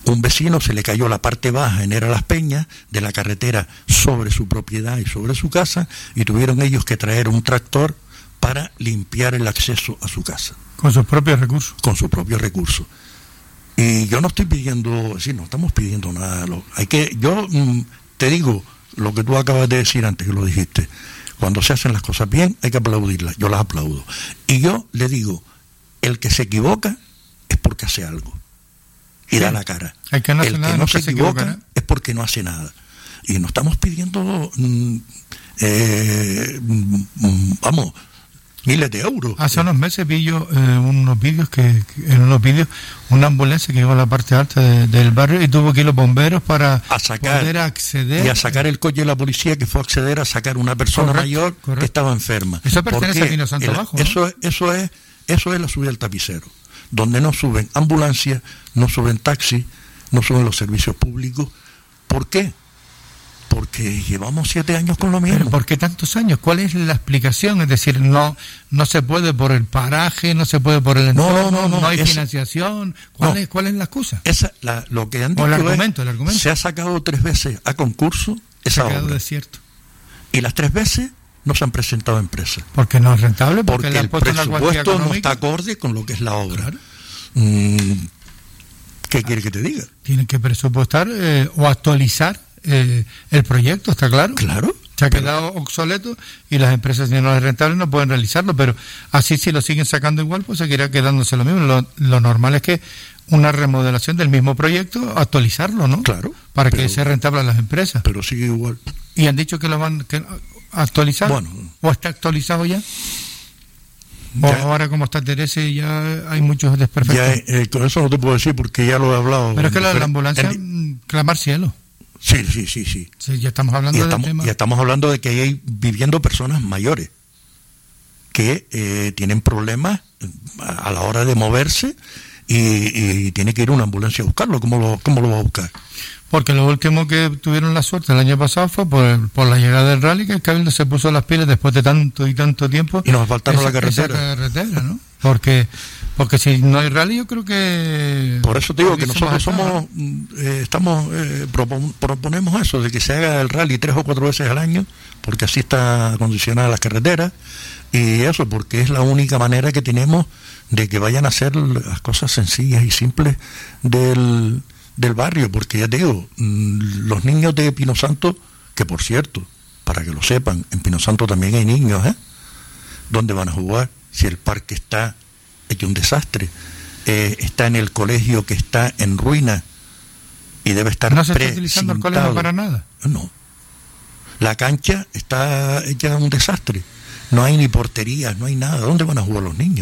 un vecino se le cayó la parte baja en Las Peñas de la carretera sobre su propiedad y sobre su casa, y tuvieron ellos que traer un tractor para limpiar el acceso a su casa. Con sus propios recursos. Con sus propios recursos. Y yo no estoy pidiendo, no estamos pidiendo nada. Yo te digo lo que tú acabas de decir antes que lo dijiste. Cuando se hacen las cosas bien, hay que aplaudirlas. Yo las aplaudo. Y yo le digo, el que se equivoca es porque hace algo. Y da la cara. El que no se equivoca es porque no hace nada. Y no estamos pidiendo, miles de euros. Hace unos meses vi yo en unos vídeos una ambulancia que iba a la parte alta del barrio y tuvo que ir los bomberos para poder acceder. Y a sacar el coche de la policía, que fue a acceder a sacar una persona mayor que estaba enferma. Eso pertenece a Pino Santo Bajo, ¿no? Eso es la subida al tapicero, donde no suben ambulancias, no suben taxis, no suben los servicios públicos. ¿Por qué? Porque llevamos 7 años con lo mismo. ¿Pero por qué tantos años? ¿Cuál es la explicación? Es decir, no se puede por el paraje, no se puede por el entorno, no hay financiación. ¿Cuál es la excusa? Lo que han dicho el argumento. Se ha sacado 3 veces a concurso esa obra. Se ha quedado desierto. Y las 3 veces no se han presentado empresas. Porque no es rentable, porque el presupuesto no está acorde con lo que es la obra. Claro. ¿Qué quiere que te diga? Tienen que presupuestar o actualizar el proyecto, ¿está claro? Claro. Se ha quedado obsoleto y las empresas, si no es rentable, no pueden realizarlo, pero así si lo siguen sacando igual, pues seguirá quedándose lo mismo. Lo normal es que una remodelación del mismo proyecto, actualizarlo, ¿no? Claro. Para que sea rentable a las empresas. Pero sigue igual. ¿Y han dicho que lo van a actualizar? Bueno. ¿O está actualizado ya? O ahora como está Teresa ya hay muchos desperfectos. Con eso no te puedo decir porque ya lo he hablado. Pero es que la ambulancia, clamar cielo. Sí. Sí, ya estamos hablando del tema. Ya estamos hablando de que hay viviendo personas mayores que tienen problemas a la hora de moverse y tiene que ir una ambulancia a buscarlo. ¿Cómo lo va a buscar? Porque lo último que tuvieron la suerte el año pasado fue por la llegada del rally, que el Cabildo se puso las pilas después de tanto y tanto tiempo. Y nos faltaron la carretera. Esa carretera, ¿no? Porque si no hay rally, yo creo que... Por eso te digo que nosotros proponemos eso, de que se haga el rally 3 o 4 veces al año, porque así está acondicionada las carreteras, y eso, porque es la única manera que tenemos de que vayan a hacer las cosas sencillas y simples del barrio, porque ya te digo, los niños de Pino Santo, que por cierto, para que lo sepan, en Pino Santo también hay niños, ¿dónde van a jugar? Si el parque está hecho un desastre, está en el colegio que está en ruina y debe estar ¿No se está utilizando el colegio para nada? No. La cancha está hecha un desastre. No hay ni porterías, no hay nada. ¿Dónde van a jugar los niños?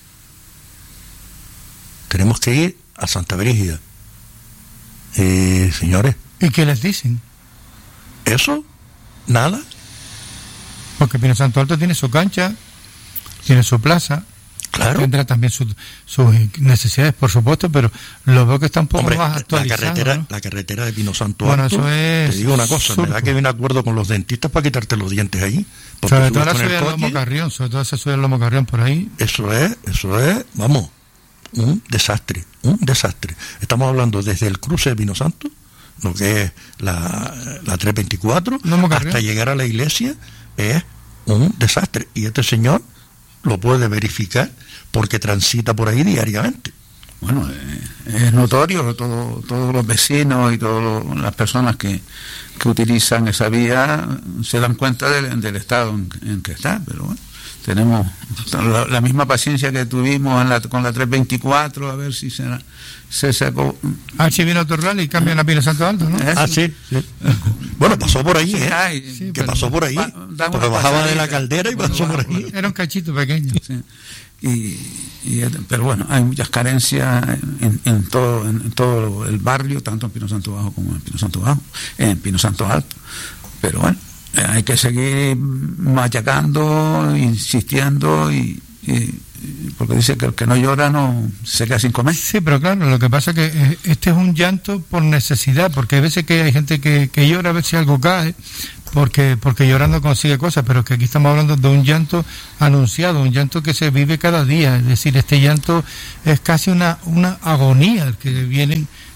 Tenemos que ir a Santa Brígida. Señores. ¿Y qué les dicen? ¿Eso? ¿Nada? Porque Pino Santo Alto tiene su cancha, tiene su plaza. Claro. Tendrá también sus necesidades, por supuesto, pero lo veo que está un poco más actualizado. La carretera de Pino Santo Alto, te digo una cosa, me da que viene acuerdo con los dentistas para quitarte los dientes allí. Sobre todo la subida del Lomo Carrión, sobre todo esa subida del Lomo Carrión por ahí. Eso es, vamos, un desastre. Estamos hablando desde el cruce de Pino Santo, lo que es la 324, hasta llegar a la iglesia, es un desastre. Y este señor lo puede verificar porque transita por ahí diariamente. Bueno, es notorio, todos los vecinos y todas las personas que utilizan esa vía se dan cuenta del estado en que está, pero bueno, tenemos la misma paciencia que tuvimos con la 324, a ver si se sacó. Si viene otro rally y cambian a Pino Santo Alto, ¿no? Sí. Bueno, pasó por ahí, pasó por ahí, porque bajaba de la caldera y pasó por ahí. Era un cachito pequeño. Sí. Pero bueno, hay muchas carencias en todo el barrio, tanto en Pino Santo Bajo como en Pino Santo Alto. Pero bueno, hay que seguir machacando, insistiendo porque dice que el que no llora no se queda sin comer. Sí, pero claro, lo que pasa es que este es un llanto por necesidad, porque hay veces que hay gente que llora a ver si algo cae, porque llorando consigue cosas, pero que aquí estamos hablando de un llanto anunciado, un llanto que se vive cada día. Es decir, este llanto es casi una agonía, que vienen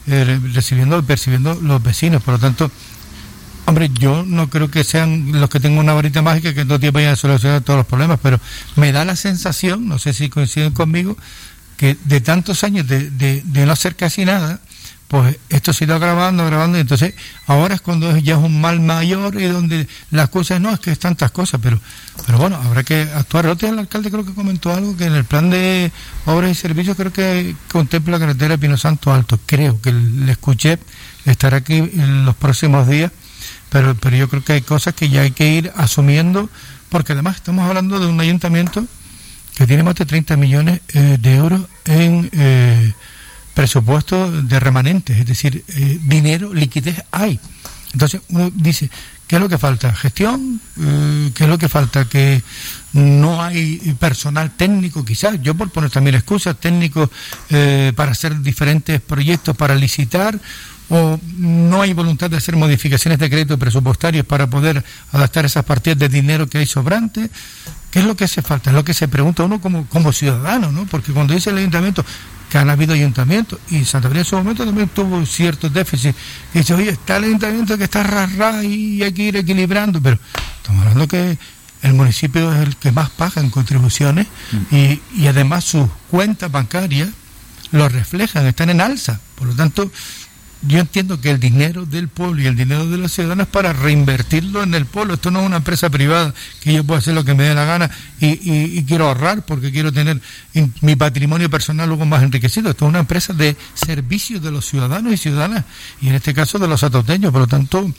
recibiendo y percibiendo los vecinos. Por lo tanto, hombre, yo no creo que sean los que tengan una varita mágica que en 2 días vayan a solucionar todos los problemas, pero me da la sensación, no sé si coinciden conmigo, que de tantos años de no hacer casi nada, pues esto se ha ido agravando, y entonces ahora es cuando ya es un mal mayor y donde las cosas, no, es que es tantas cosas, pero bueno, habrá que actuar. El otro día el alcalde creo que comentó algo, que en el plan de obras y servicios creo que contempla la carretera Pino Santo Alto, creo que le escuché, estará aquí en los próximos días, pero yo creo que hay cosas que ya hay que ir asumiendo, porque además estamos hablando de un ayuntamiento que tiene más de 30 millones de euros en presupuesto de remanentes, es decir, dinero, liquidez hay. Entonces uno dice, ¿qué es lo que falta? ¿Gestión? ¿Qué es lo que falta? Que no hay personal técnico, quizás, yo por poner también excusas, técnicos para hacer diferentes proyectos, para licitar, o no hay voluntad de hacer modificaciones de crédito presupuestarios para poder adaptar esas partidas de dinero que hay sobrante. ¿Qué es lo que hace falta? Es lo que se pregunta uno como ciudadano, ¿no? Porque cuando dice el ayuntamiento, que han habido ayuntamientos, y Santa María en su momento también tuvo ciertos déficits, y dice, oye, está el ayuntamiento que está rasrado y hay que ir equilibrando, pero estamos hablando que el municipio es el que más paga en contribuciones, y además sus cuentas bancarias lo reflejan, están en alza. Por lo tanto, yo entiendo que el dinero del pueblo y el dinero de los ciudadanos es para reinvertirlo en el pueblo. Esto no es una empresa privada que yo puedo hacer lo que me dé la gana y quiero ahorrar porque quiero tener mi patrimonio personal luego más enriquecido. Esto es una empresa de servicio de los ciudadanos y ciudadanas, y en este caso de los atoteños. Por lo tanto,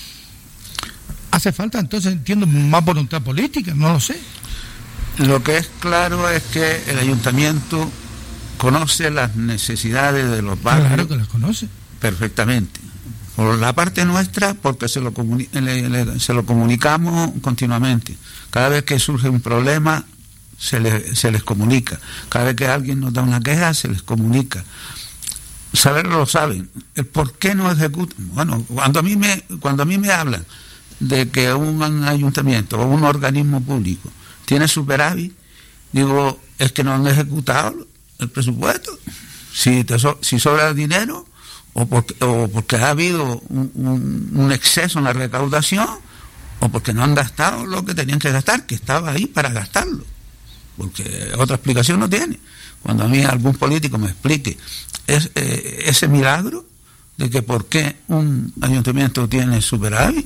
hace falta, entonces entiendo, más voluntad política, no lo sé. Lo que es claro es que el ayuntamiento conoce las necesidades de los barrios. Claro que las conoce perfectamente. Por la parte nuestra, porque se lo comunicamos continuamente. Cada vez que surge un problema, se les comunica. Cada vez que alguien nos da una queja, se les comunica. Saberlo lo saben. El por qué no ejecutan. Bueno, cuando a mí me hablan de que un ayuntamiento o un organismo público tiene superávit, digo, es que no han ejecutado el presupuesto. Si sobra el dinero, o porque ha habido un exceso en la recaudación, o porque no han gastado lo que tenían que gastar, que estaba ahí para gastarlo, porque otra explicación no tiene. Cuando a mí algún político me explique ese milagro de que por qué un ayuntamiento tiene superávit,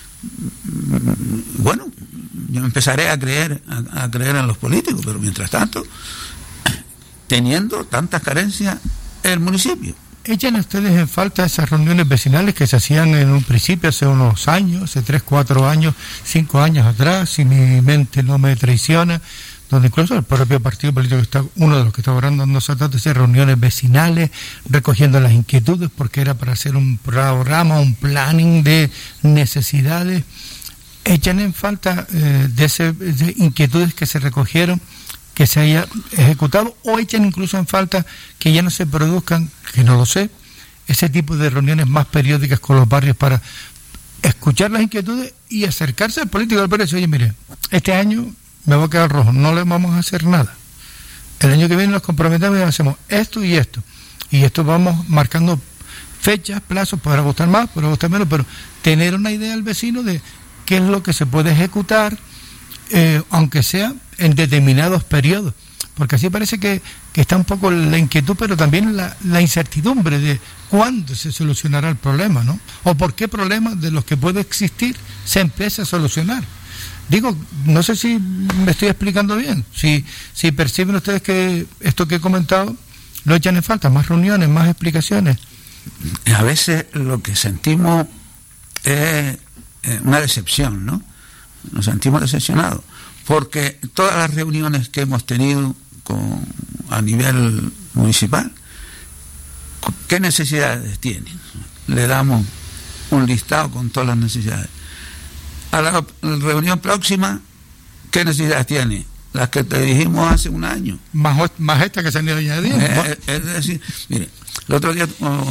bueno, yo empezaré a creer en los políticos, pero mientras tanto, teniendo tantas carencias el municipio. ¿Echan ustedes en falta esas reuniones vecinales que se hacían en un principio hace unos años, hace 3, 4 años, 5 años atrás, si mi mente no me traiciona, donde incluso el propio partido político está, uno de los que está orando, no se trata de hacer reuniones vecinales, recogiendo las inquietudes, porque era para hacer un programa, un planning de necesidades? ¿Echan en falta de inquietudes que se recogieron, que se haya ejecutado, o echan incluso en falta que ya no se produzcan, que no lo sé, ese tipo de reuniones más periódicas con los barrios para escuchar las inquietudes y acercarse al político del Pérez? Oye, mire, este año me voy a quedar rojo, no le vamos a hacer nada. El año que viene nos comprometemos y hacemos esto y esto. Y esto vamos marcando fechas, plazos, podrá gustar más, podrá gustar menos, pero tener una idea al vecino de qué es lo que se puede ejecutar, aunque sea en determinados periodos, porque así parece que está un poco la inquietud, pero también la incertidumbre de cuándo se solucionará el problema, ¿no? O por qué problemas de los que puede existir se empieza a solucionar. Digo, no sé si me estoy explicando bien, si perciben ustedes que esto que he comentado lo echan en falta, más reuniones, más explicaciones. A veces lo que sentimos es una decepción, ¿no? Nos sentimos decepcionados, porque todas las reuniones que hemos tenido a nivel municipal, ¿qué necesidades tienen? Le damos un listado con todas las necesidades. A la reunión próxima, ¿qué necesidades tiene? Las que te dijimos hace un año. Más esta que se han ido añadiendo. Es decir, mire, el otro día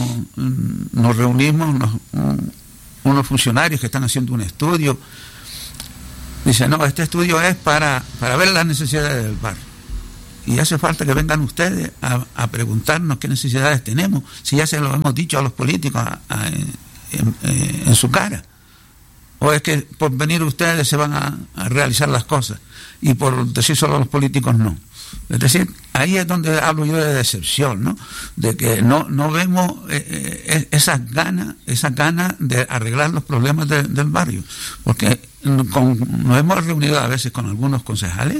nos reunimos unos funcionarios que están haciendo un estudio. Dice, no, este estudio es para ver las necesidades del barrio. Y hace falta que vengan ustedes a preguntarnos qué necesidades tenemos, si ya se lo hemos dicho a los políticos en su cara. ¿O es que por venir ustedes se van a realizar las cosas y por decir solo a los políticos no? Es decir, ahí es donde hablo yo de decepción, ¿no? De que no vemos esas ganas de arreglar los problemas del barrio. Porque nos hemos reunido a veces con algunos concejales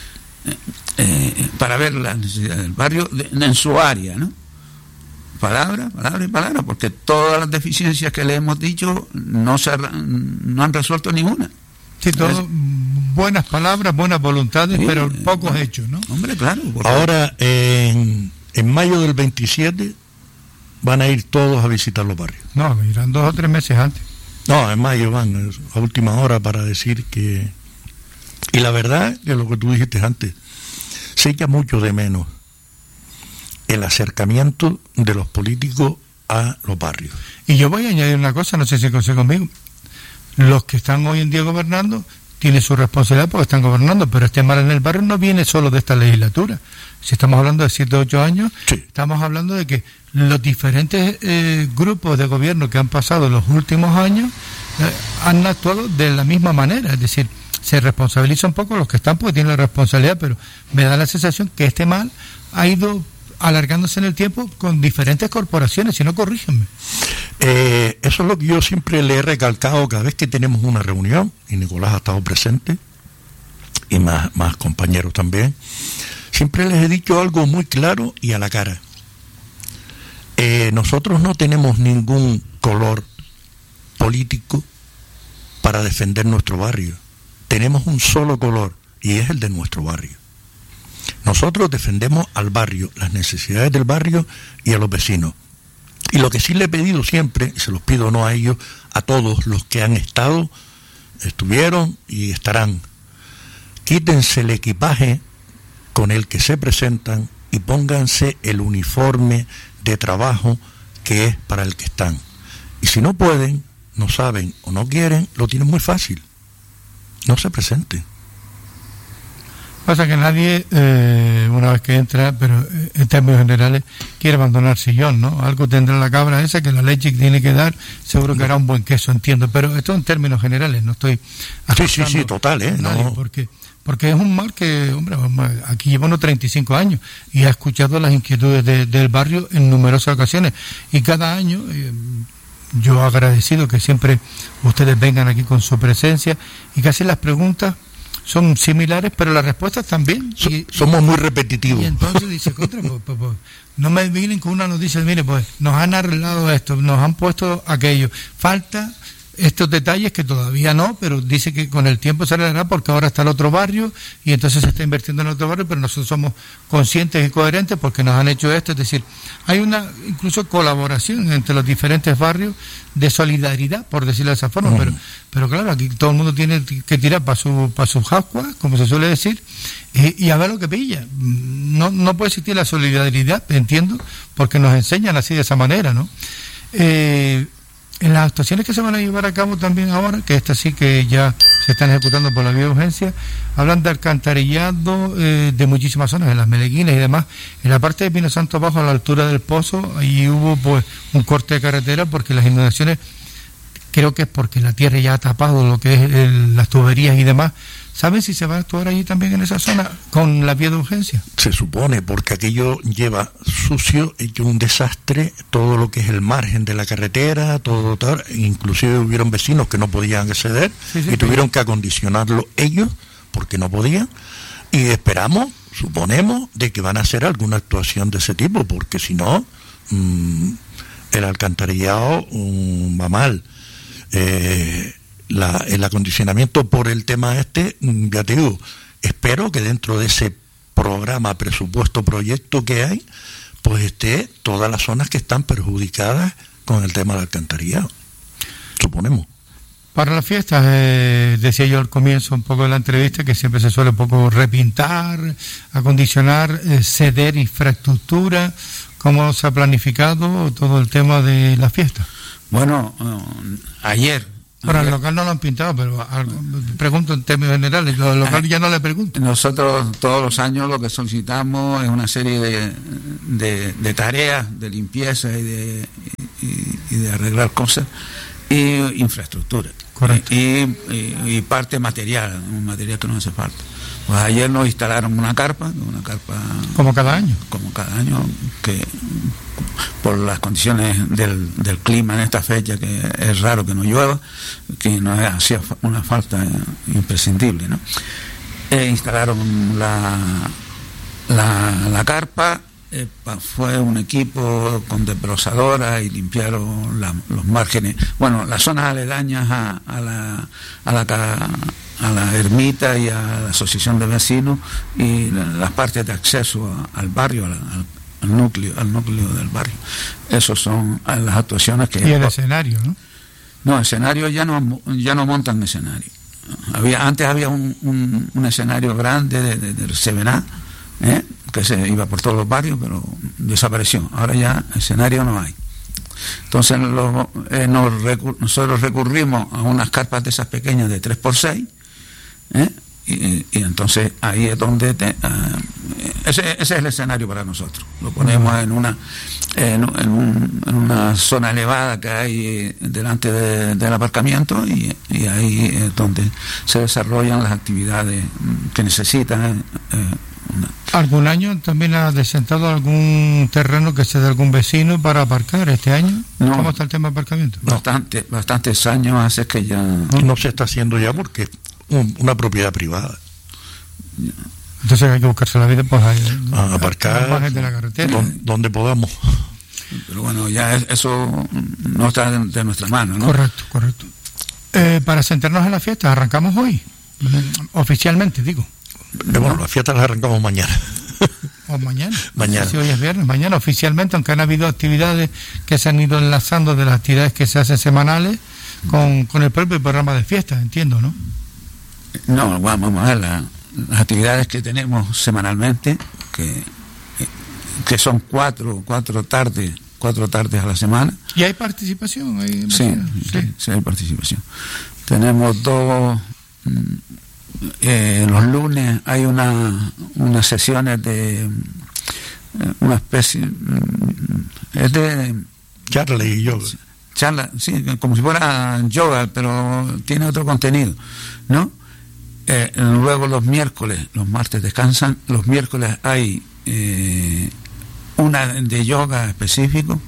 para ver las necesidades del barrio en su área, ¿no? Palabra, porque todas las deficiencias que le hemos dicho no han resuelto ninguna. Sí, todo buenas palabras, buenas voluntades, sí, pero pocos hechos, ¿no? Hombre, claro. Ahora, en mayo del 27 van a ir todos a visitar los barrios. No, irán 2 o 3 meses antes. No, en mayo van a última hora para decir que... Y la verdad, que lo que tú dijiste antes, se echa mucho de menos el acercamiento de los políticos a los barrios. Y yo voy a añadir una cosa, no sé si coincide conmigo. Los que están hoy en día gobernando tienen su responsabilidad porque están gobernando, pero este mal en el barrio no viene solo de esta legislatura. Si estamos hablando de 7 o 8 años, sí, estamos hablando de que los diferentes grupos de gobierno que han pasado en los últimos años han actuado de la misma manera, es decir, se responsabiliza un poco los que están porque tienen la responsabilidad, pero me da la sensación que este mal ha ido alargándose en el tiempo con diferentes corporaciones, si no, corrígenme. Eso es lo que yo siempre le he recalcado cada vez que tenemos una reunión, y Nicolás ha estado presente, y más compañeros también. Siempre les he dicho algo muy claro y a la cara. Nosotros no tenemos ningún color político para defender nuestro barrio. Tenemos un solo color, y es el de nuestro barrio. Nosotros defendemos al barrio, las necesidades del barrio y a los vecinos. Y lo que sí le he pedido siempre, y se los pido no a ellos, a todos los que han estado, estuvieron y estarán, quítense el equipaje con el que se presentan y pónganse el uniforme de trabajo que es para el que están. Y si no pueden, no saben o no quieren, lo tienen muy fácil. No se presenten. Pasa que nadie, una vez que entra, pero en términos generales, quiere abandonar sillón, ¿no? Algo tendrá la cabra esa que la leche que tiene que dar, seguro que hará un buen queso, entiendo. Pero esto en términos generales, no estoy... Sí, total, nadie, no. Porque es un mal que, hombre, aquí lleva unos 35 años y ha escuchado las inquietudes del barrio en numerosas ocasiones. Y cada año... yo agradecido que siempre ustedes vengan aquí con su presencia y casi las preguntas son similares, pero las respuestas también. Somos muy repetitivos. Y entonces dice, pues, no me vienen con una noticia, mire, pues nos han arreglado esto, nos han puesto aquello. Falta estos detalles que todavía no, pero dice que con el tiempo se arreglará porque ahora está el otro barrio y entonces se está invirtiendo en el otro barrio, pero nosotros somos conscientes y coherentes porque nos han hecho esto. Es decir, hay una incluso colaboración entre los diferentes barrios de solidaridad, por decirlo de esa forma, pero claro, aquí todo el mundo tiene que tirar para su jascua, como se suele decir, y a ver lo que pilla. No puede existir la solidaridad, entiendo, porque nos enseñan así de esa manera, ¿no? En las actuaciones que se van a llevar a cabo también ahora, que estas sí que ya se están ejecutando por la vía de urgencia, hablan de alcantarillado de muchísimas zonas, en las Meleguinas y demás. En la parte de Pino Santo Abajo, a la altura del Pozo, ahí hubo pues un corte de carretera porque las inundaciones, creo que es porque la tierra ya ha tapado lo que es las tuberías y demás. ¿Saben si se va a actuar allí también en esa zona con la vía de urgencia? Se supone, porque aquello lleva sucio, hecho un desastre, todo lo que es el margen de la carretera, todo, inclusive hubieron vecinos que no podían acceder y tuvieron que acondicionarlo ellos porque no podían, y esperamos, suponemos, de que van a hacer alguna actuación de ese tipo, porque si no, el alcantarillado va mal. El acondicionamiento por el tema ya te digo, espero que dentro de ese programa, presupuesto, proyecto que hay, pues esté todas las zonas que están perjudicadas con el tema del alcantarillado, suponemos. Para las fiestas, decía yo al comienzo un poco de la entrevista, que siempre se suele un poco repintar, acondicionar, ceder infraestructura. ¿Cómo se ha planificado todo el tema de las fiestas? Bueno, ayer Ahora, el local no lo han pintado, pero pregunto en términos generales, lo del local ya no le pregunto. Nosotros todos los años lo que solicitamos es una serie de tareas de limpieza y de arreglar cosas y infraestructura. Correcto. Y parte material, un material que nos hace falta. Pues ayer nos instalaron una carpa como cada año, que por las condiciones del clima en esta fecha, que es raro que no llueva, que nos hacía una falta imprescindible, ¿no? Instalaron la carpa. Fue un equipo con desbrozadora y limpiaron los márgenes, las zonas aledañas a la ermita y a la asociación de vecinos, y las partes de acceso al barrio, al núcleo del barrio. Esas son las actuaciones que... Y el escenario, ¿no? No, escenario ya no montan escenario. Antes había un escenario grande del CBNA, que se iba por todos los barrios, pero desapareció. Ahora ya escenario no hay. Entonces nosotros recurrimos a unas carpas de esas pequeñas de 3x6, y entonces ahí es donde ese es el escenario para nosotros. Lo ponemos en una zona elevada que hay delante del aparcamiento, y ahí es donde se desarrollan las actividades que necesitan. ¿Algún año también ha desentado algún terreno que sea de algún vecino para aparcar este año? No. ¿Cómo está el tema de aparcamiento? Bastantes años hace que ya... No se está haciendo ya porque es una propiedad privada. Entonces hay que buscarse la vida, pues a aparcar de la carretera, donde podamos. Pero bueno, ya eso no está de nuestra mano, ¿no? Correcto. Para sentarnos en la fiesta, arrancamos hoy, oficialmente, digo. Las fiestas las arrancamos mañana. ¿O mañana? Mañana. Si hoy es viernes, mañana oficialmente, aunque han habido actividades que se han ido enlazando de las actividades que se hacen semanales con el propio programa de fiestas, entiendo, ¿no? No, vamos a ver las actividades que tenemos semanalmente, que son cuatro tardes a la semana. ¿Y hay participación? Sí, hay participación. Tenemos dos... los lunes hay unas sesiones de una especie de charla y yoga. Sí, como si fuera yoga, pero tiene otro contenido, ¿no? Luego los martes descansan, los miércoles hay una de yoga específico,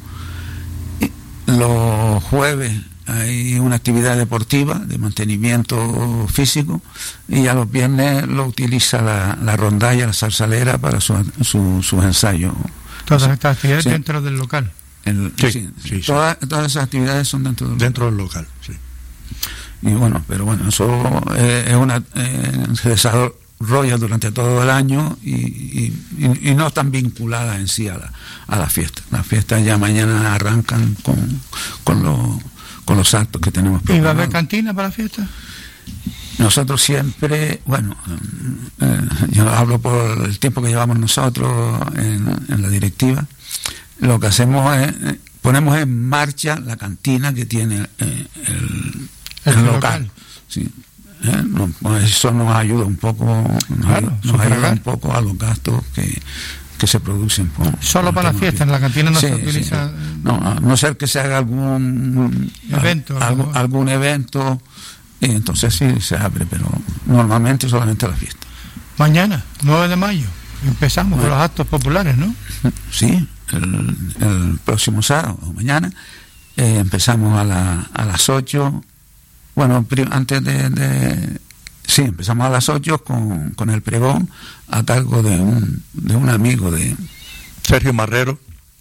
los jueves hay una actividad deportiva de mantenimiento físico, y a los viernes lo utiliza la rondalla, la zarsalera para sus ensayos. Todas estas actividades dentro del local. Sí. Todas esas actividades son dentro del local. Sí. Y pero eso se desarrolla durante todo el año y no están vinculadas en sí a la fiesta. Las fiestas ya mañana arrancan con los actos que tenemos programados. ¿Y va a haber cantina para la fiesta? Nosotros siempre, yo hablo por el tiempo que llevamos nosotros en la directiva, lo que hacemos es ponemos en marcha la cantina que tiene el local. Sí. Eso nos ayuda un poco, nos ayuda un poco a los gastos que se producen solo para la fiesta. En la cantina no se utiliza. Sí. No, a no ser que se haga algún evento, y entonces sí se abre, pero normalmente solamente la fiesta. Mañana, 9 de mayo, empezamos con los actos populares, ¿no? Sí, el próximo sábado, mañana, empezamos a las 8. Antes empezamos a las 8 con el pregón a cargo de un amigo de Sergio Marrero,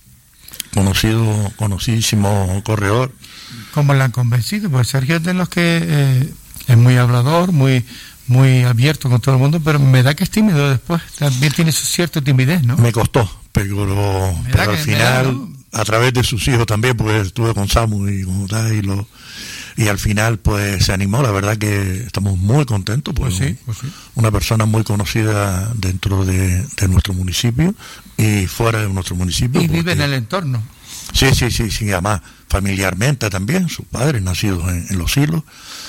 conocidísimo corredor. ¿Cómo le han convencido? Pues Sergio es de los que es muy hablador, muy abierto con todo el mundo, pero me da que es tímido después. También tiene cierta timidez, ¿no? Me costó, pero al final, a través de sus hijos también, pues estuve con Samu y con Uday y al final pues se animó. La verdad que estamos muy contentos, pues sí. Una persona muy conocida dentro de nuestro municipio y fuera de nuestro municipio. Y vive en el entorno. Sí, además familiarmente también, sus padres nacidos en Los Silos,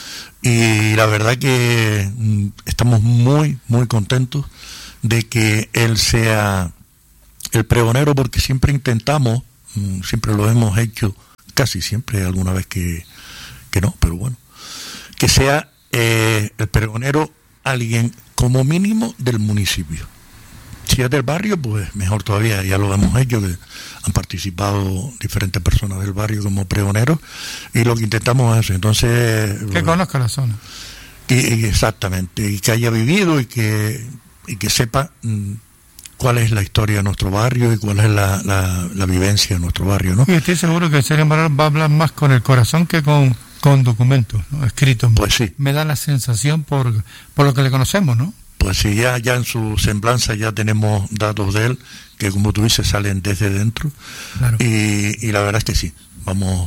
y la verdad que estamos muy, muy contentos de que él sea el pregonero, porque siempre intentamos, siempre lo hemos hecho, casi siempre, alguna vez que no, pero bueno, que sea el pregonero alguien como mínimo del municipio. Si es del barrio, pues mejor todavía, ya lo hemos hecho, que han participado diferentes personas del barrio como pregoneros, y lo que intentamos es eso. Entonces, que conozca la zona. Exactamente, y que haya vivido y que sepa cuál es la historia de nuestro barrio y cuál es la vivencia de nuestro barrio, ¿no? Y estoy seguro que Sergio Amaral va a hablar más con el corazón que con documentos, ¿no?, escritos. Pues sí. Me da la sensación por lo que le conocemos, ¿no? Pues sí, ya en su semblanza ya tenemos datos de él, que como tú dices, salen desde dentro. Claro. Y la verdad es que sí, vamos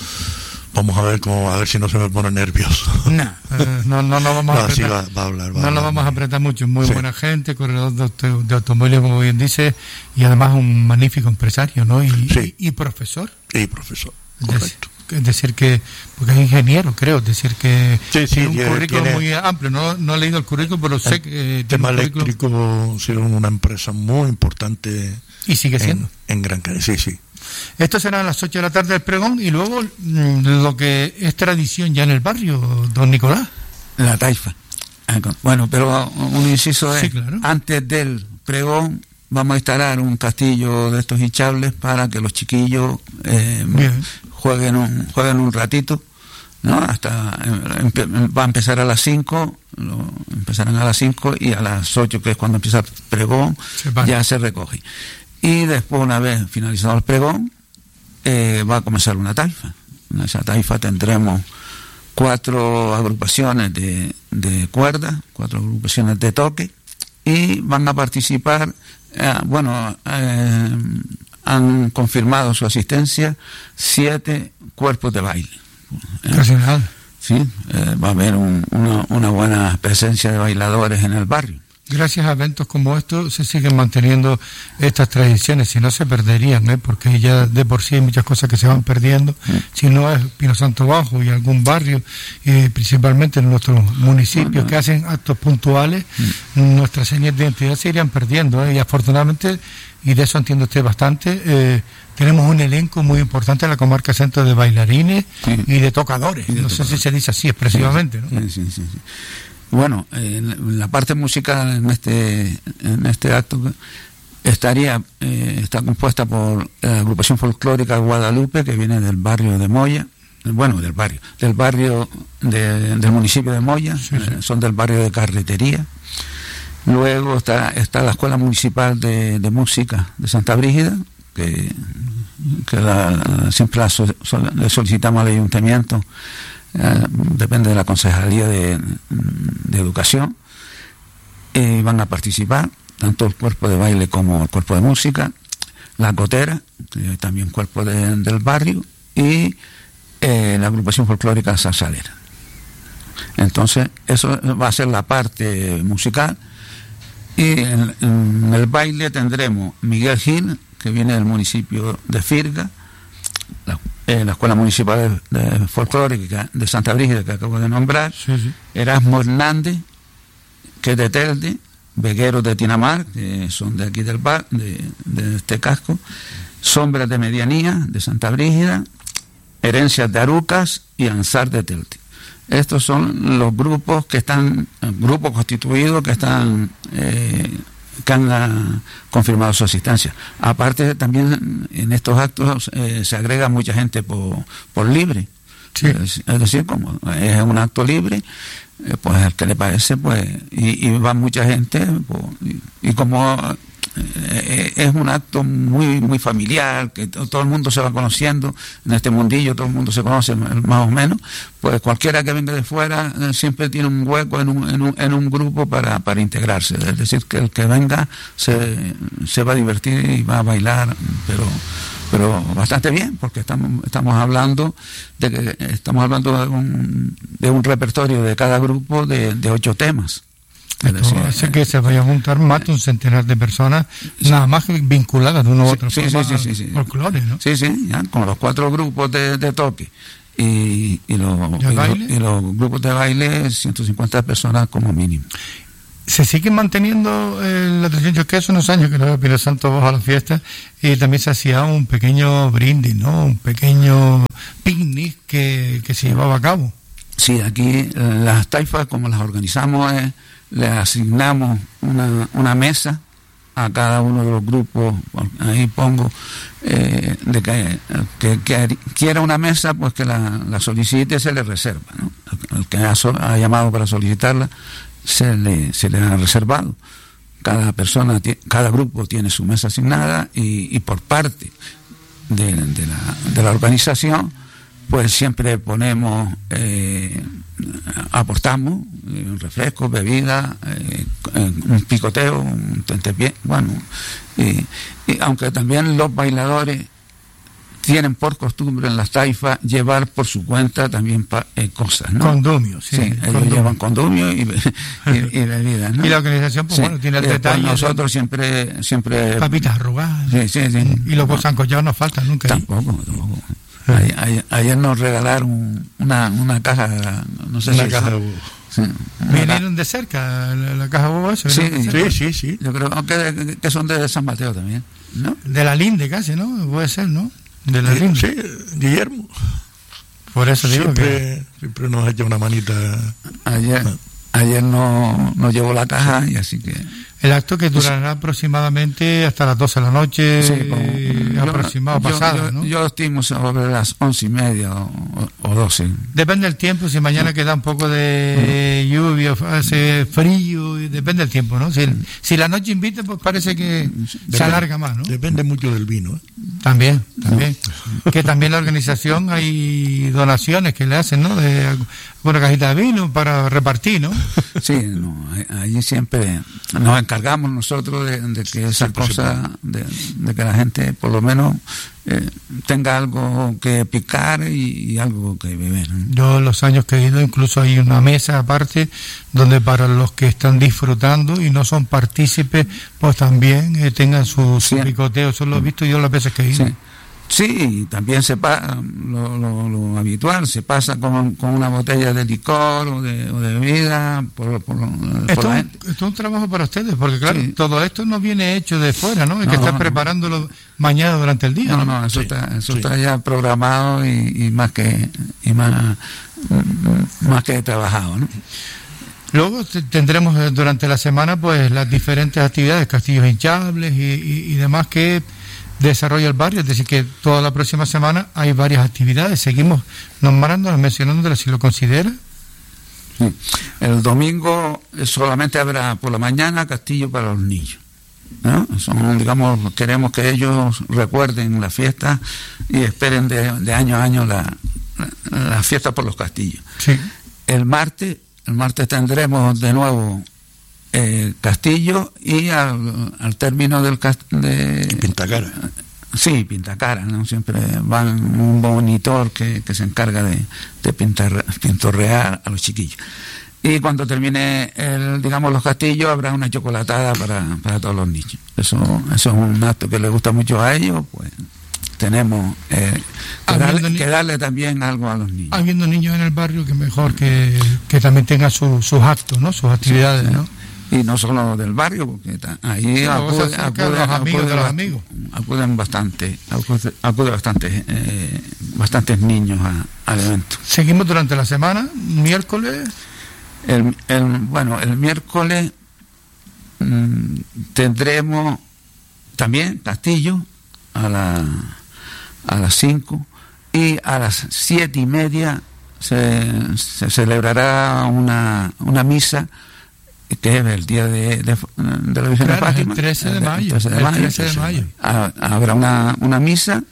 a ver si no se me pone nervioso. No vamos a apretar. Sí, va a hablar. No lo vamos a apretar mucho. Muy sí. Buena gente, corredor de automóviles, como bien dice, y además un magnífico empresario, ¿no? Y profesor. Y profesor, correcto. Es decir que, porque es ingeniero, creo, es decir que tiene un currículum muy amplio. No he leído el currículum, pero sé que el tema eléctrico ha sido una empresa muy importante. Y sigue siendo. En Gran Canaria, sí. Esto será a las 8 de la tarde el pregón, y luego lo que es tradición ya en el barrio, don Nicolás. La taifa. Bueno, pero un inciso es, sí, claro. Antes del pregón vamos a instalar un castillo de estos hinchables para que los chiquillos jueguen un ratito, ¿no? Va a empezar a las 5, empezarán a las 5, y a las 8, que es cuando empieza el pregón, ya se recoge. Y después, una vez finalizado el pregón, va a comenzar una taifa. En esa taifa tendremos 4 agrupaciones de cuerda, 4 agrupaciones de toque, y van a participar, han confirmado su asistencia 7 cuerpos de baile. Casi nada. Sí, va a haber una buena presencia de bailadores en el barrio. Gracias a eventos como estos se siguen manteniendo estas tradiciones, si no se perderían, porque ya de por sí hay muchas cosas que se van perdiendo. Si no es Pino Santo Bajo y algún barrio, principalmente en nuestros municipios que hacen actos puntuales, nuestras señas de identidad se irían perdiendo, y afortunadamente, y de eso entiende usted bastante, tenemos un elenco muy importante en la comarca centro de bailarines y de tocadores. No sé si se dice así expresivamente, ¿no? Sí. Bueno, la parte musical en este acto está compuesta por la agrupación folclórica Guadalupe, que viene del barrio de Moya, del barrio del municipio de Moya, son del barrio de Carretería. Luego está la Escuela Municipal de Música de Santa Brígida, que siempre le solicitamos al ayuntamiento. Depende de la Concejalía de Educación, van a participar tanto el cuerpo de baile como el cuerpo de música, la cotera, que también cuerpo del barrio, y la agrupación folclórica Salsalera. Entonces eso va a ser la parte musical, y en el baile tendremos Miguel Gil, que viene del municipio de Firga, la Escuela Municipal de Folclórica de Santa Brígida, que acabo de nombrar, Erasmo Hernández, que es de Telde, Vegueros de Tinamar, que son de aquí del bar, de este casco, Sombras de Medianía, de Santa Brígida, Herencias de Arucas y Ansar de Telde. Estos son los grupos constituidos que han confirmado su asistencia. Aparte, también en estos actos se agrega mucha gente por libre. Sí. Es decir, como es un acto libre, pues al que le parece, pues, y va mucha gente, y como es un acto muy muy familiar, que todo el mundo se va conociendo en este mundillo, todo el mundo se conoce más o menos, pues cualquiera que venga de fuera siempre tiene un hueco en un grupo para integrarse. Es decir, que el que venga se va a divertir y va a bailar, pero bastante bien, porque estamos hablando de un repertorio de cada grupo de 8 temas. Esto hace que se vaya a juntar más de un centenar de personas, nada más vinculadas de una u otra forma al folclore, ¿no? Sí, ya, con los 4 grupos de toque y los grupos de baile, 150 personas como mínimo. Se sigue manteniendo la tradición. Yo que hace unos años que no veo Pino Santo Bajo a la fiesta, y también se hacía un pequeño brindis, ¿no? Un pequeño picnic que se llevaba a cabo. Sí, aquí las taifas, como las organizamos, le asignamos una mesa a cada uno de los grupos. Ahí pongo de que quiera una mesa, pues que la solicite, se le reserva, ¿no? El que ha llamado para solicitarla se le ha reservado. Cada persona, cada grupo tiene su mesa asignada, y por parte de la organización, pues siempre ponemos, aportamos refrescos, bebidas, un picoteo, un tentepié, bueno, y aunque también los bailadores tienen por costumbre en las taifas llevar por su cuenta también cosas, ¿no? Condomios, sí. Ellos llevan condomios y bebidas, ¿no? Y la organización, pues bueno, tiene el detalle. Nosotros siempre papitas arrugadas. Sí. Y los sancochados no faltan nunca. Tampoco. Ayer nos regalaron una caja, no sé una si caja de huevo. Sí, vinieron de cerca la caja de huevo esa. Sí. Yo creo que son de San Mateo también, ¿no? De la Linde casi, ¿no? Puede ser, ¿no? De la Linde. Sí, Guillermo. Por eso digo que siempre nos ha hecho una manita. Ayer nos llevó la caja, y así que... El acto que durará aproximadamente hasta las 12 de la noche, pasada, ¿no? Yo estimo sobre las 11:30 o 12. Depende del tiempo, si mañana queda un poco de lluvia, hace frío, depende del tiempo, ¿no? Si la noche invita, pues parece que se alarga más, ¿no? Depende mucho del vino, ¿eh? También. Que también la organización hay donaciones que le hacen, ¿no? De una cajita de vino para repartir, ¿no? Sí, allí siempre nos encargamos nosotros de que esa cosa, de que la gente por lo menos tenga algo que picar y algo que beber, ¿no? Yo los años que he ido, incluso hay una mesa aparte donde para los que están disfrutando y no son partícipes, pues también tengan su picoteo. Eso lo he visto yo las veces que he ido. Sí, también se pasa lo habitual, se pasa con una botella de licor o de bebida Esto es un trabajo para ustedes, porque claro, todo esto no viene hecho de fuera, ¿no? Hay que estar preparándolo mañana durante el día. No, eso está ya programado y más que trabajado, ¿no? Luego tendremos durante la semana pues las diferentes actividades, castillos hinchables y demás que desarrolla el barrio, es decir que toda la próxima semana hay varias actividades. Seguimos nombrándolas, mencionándolas si lo considera. Sí. El domingo solamente habrá por la mañana castillo para los niños, ¿no? Queremos que ellos recuerden la fiesta y esperen de año a año la fiesta por los castillos. Sí. El martes tendremos de nuevo castillo, y al término del Pintacara. Sí, Pintacara, ¿no? Siempre van un monitor que se encarga de pintorrear a los chiquillos. Y cuando termine los castillos, habrá una chocolatada para todos los niños. Eso es un acto que les gusta mucho a ellos, pues tenemos que darle también algo a los niños. Habiendo niños en el barrio, que mejor que también tengan sus actos, ¿no? Sus actividades, ¿no? Y no solo del barrio, porque ahí acuden bastantes niños al evento. Seguimos durante la semana, miércoles. El miércoles tendremos también castillo a las 5, y a las 7:30 se celebrará una misa, que es el día de la Virgen de Fátima, el 13 de mayo. Habrá una misa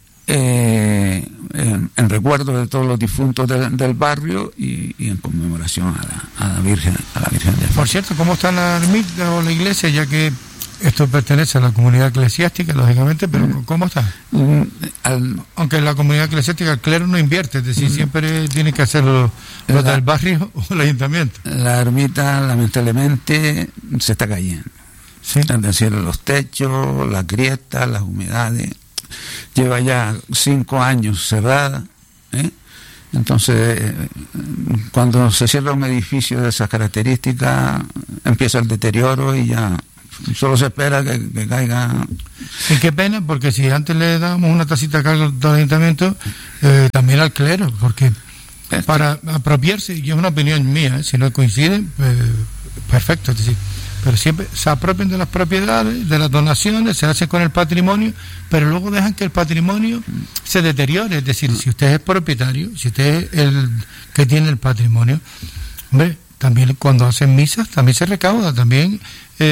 en recuerdo de todos los difuntos del barrio y en conmemoración a la Virgen de Fátima. Por cierto, ¿cómo está la ermita o la iglesia? Ya que esto pertenece a la comunidad eclesiástica, lógicamente, pero ¿cómo está? Aunque la comunidad eclesiástica, el clero no invierte, es decir, siempre tiene que hacerlo los del barrio o el ayuntamiento. La ermita, lamentablemente, se está cayendo. Sí. Es decir, los techos, las grietas, las humedades. Lleva ya 5 años cerrada, ¿eh? Entonces, cuando se cierra un edificio de esas características, empieza el deterioro y ya solo se espera que caiga. Y qué pena, porque si antes le dábamos una tacita de cargo al ayuntamiento, también al clero, porque para apropiarse, y es una opinión mía, si no coinciden, perfecto, es decir, pero siempre se apropian de las propiedades, de las donaciones, se hacen con el patrimonio, pero luego dejan que el patrimonio se deteriore. Es decir, si usted es propietario, si usted es el que tiene el patrimonio, hombre, también cuando hacen misas también se recauda, también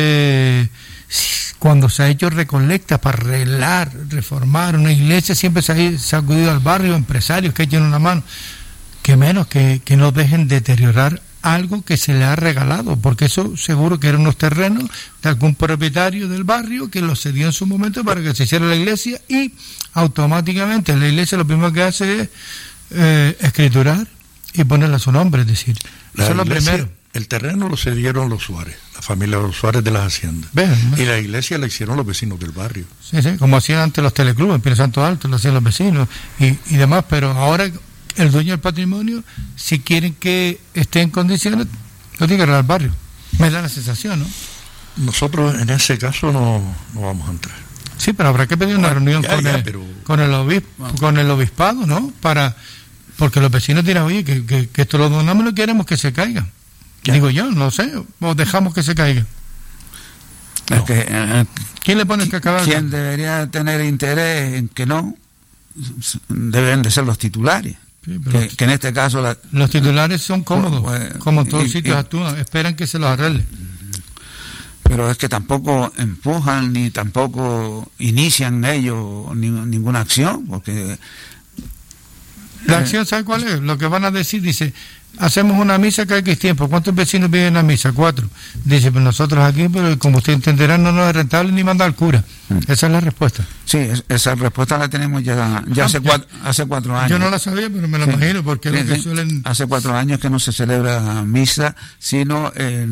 cuando se ha hecho recolectas para arreglar, reformar una iglesia, siempre se ha acudido al barrio, empresarios que echen una mano, que menos que no dejen deteriorar algo que se le ha regalado, porque eso seguro que eran unos terrenos de algún propietario del barrio que los cedió en su momento para que se hiciera la iglesia, y automáticamente la iglesia lo primero que hace es escriturar y ponerle a su nombre, es decir, eso es lo primero. El terreno lo cedieron los Suárez, la familia de los Suárez de las haciendas. Y la iglesia la hicieron los vecinos del barrio. Sí, como hacían antes los teleclubes, en Pino Santo Alto, lo hacían los vecinos y demás, pero ahora el dueño del patrimonio, si quieren que esté en condiciones, lo tiene que arreglar al barrio. Me da la sensación, ¿no? Nosotros en ese caso no vamos a entrar. Sí, pero habrá que pedir una reunión con el obispado, ¿no? Porque los vecinos dirán, oye, que esto lo donamos, no queremos que se caiga. ¿Qué? Digo yo, no sé, o dejamos que se caiga. No. ¿Quién le pone que acabar? ¿Quién debería tener interés en que no? Deben de ser los titulares. Sí, que en este caso los titulares son cómodos, como en todos sitios actúan, esperan que se los arregle. Pero es que tampoco empujan ni tampoco inician ellos ninguna acción, porque la acción, ¿sabe cuál es? Lo que van a decir, dice, hacemos una misa cada X tiempo. ¿Cuántos vecinos viven en la misa? 4. Dice, pues nosotros aquí, pero como usted entenderá, no nos es rentable ni mandar al cura. Esa es la respuesta. Sí, esa respuesta la tenemos ya hace 4 años. Yo no la sabía, pero me la imagino, porque lo que suelen... Hace 4 años que no se celebra misa, sino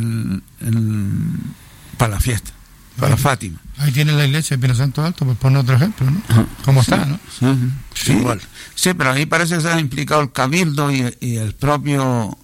para la fiesta, para Fátima. Ahí tiene la iglesia de Pino Santo Alto, por poner otro ejemplo, ¿no? ¿Cómo está, no? Sí, igual. Sí, pero ahí parece que se ha implicado el cabildo y el propio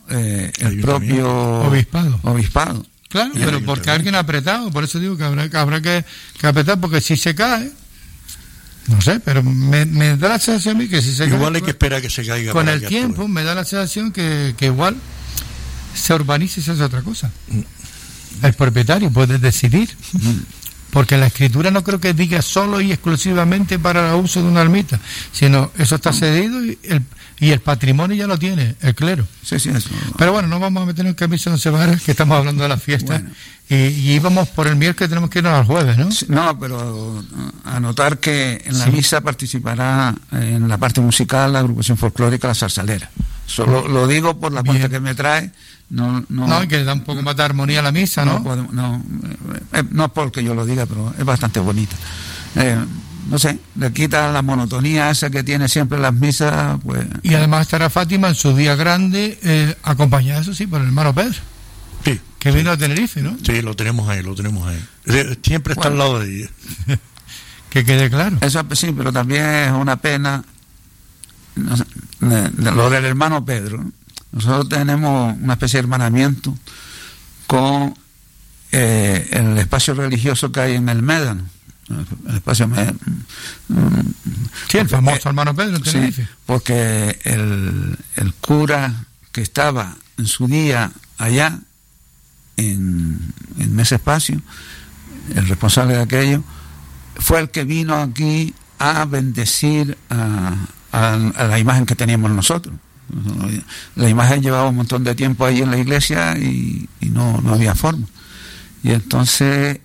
obispado. Claro, pero porque alguien ha apretado, por eso digo que habrá que apretar, porque si se cae, no sé, pero me da la sensación a mí que si se cae... Igual hay que esperar que se caiga. Con el tiempo me da la sensación que igual se urbaniza y se hace otra cosa. El propietario puede decidir. Porque la escritura no creo que diga solo y exclusivamente para el uso de una ermita, sino eso está cedido y el patrimonio ya lo tiene el clero. Sí, eso. Pero bueno, no vamos a meter en camisa de 11 varas, que estamos hablando de la fiesta, bueno. y íbamos por el miércoles, tenemos que irnos al jueves, ¿no? Sí, no, pero anotar que en la misa participará en la parte musical la agrupación folclórica La Zarzalera. Solo lo digo por la parte que me trae. No, que da un poco más de armonía a la misa, ¿no? No es porque yo lo diga, pero es bastante bonita. No sé, le quita la monotonía esa que tiene siempre las misas, pues... Y además estará Fátima en su día grande, acompañada, eso sí, por el hermano Pedro. Sí. Que vino a Tenerife, ¿no? Sí, lo tenemos ahí. Siempre está al lado de ella. Que quede claro. Eso sí, pero también es una pena, no sé, lo del hermano Pedro. Nosotros tenemos una especie de hermanamiento con el espacio religioso que hay en el Médano. El espacio sí, el famoso hermano Pedro en Tenerife. Sí, porque el cura que estaba en su día allá en ese espacio, el responsable de aquello, fue el que vino aquí a bendecir a la imagen que teníamos nosotros. La imagen llevaba un montón de tiempo ahí en la iglesia y no había forma. Y entonces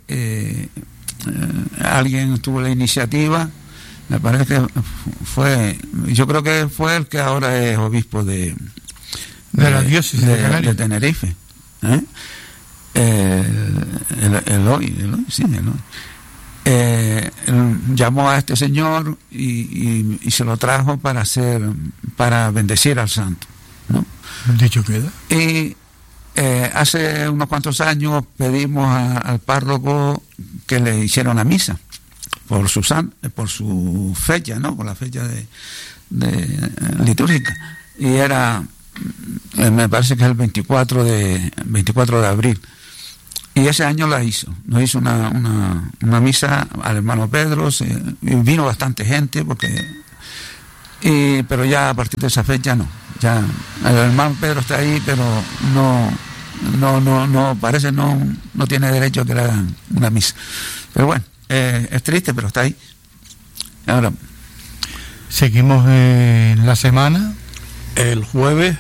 alguien tuvo la iniciativa, me parece que yo creo que fue el que ahora es obispo de la diócesis de Tenerife. llamó a este señor y se lo trajo para bendecir al santo, ¿no? Dicho queda. Y hace unos cuantos años pedimos al párroco que le hiciera una misa por su fecha, ¿no? Por la fecha de litúrgica, y era, me parece que es el 24 de abril. Y ese año nos hizo una misa al hermano Pedro, y vino bastante gente, pero ya a partir de esa fecha no. Ya el hermano Pedro está ahí, pero no parece no tiene derecho a que le hagan una misa. Pero bueno, es triste, pero está ahí. Ahora seguimos la semana. El jueves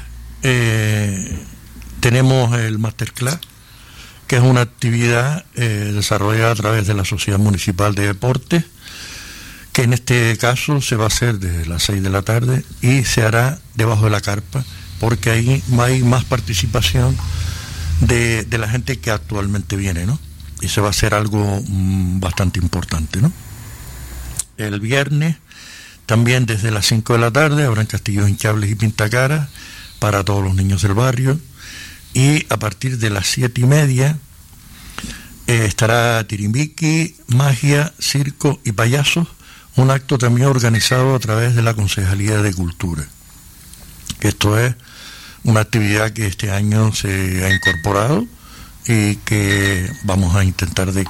tenemos el masterclass, que es una actividad desarrollada a través de la Sociedad Municipal de Deportes, que en este caso se va a hacer desde las 6 de la tarde y se hará debajo de la carpa, porque ahí hay más participación de la gente que actualmente viene, ¿no? Y se va a hacer algo bastante importante, ¿no? El viernes también desde las 5 de la tarde habrán castillos hinchables y pintacaras para todos los niños del barrio, y a partir de las 7:30 estará tirimbiqui, magia, circo y payasos, un acto también organizado a través de la Concejalía de Cultura. Esto es una actividad que este año se ha incorporado y que vamos a intentar de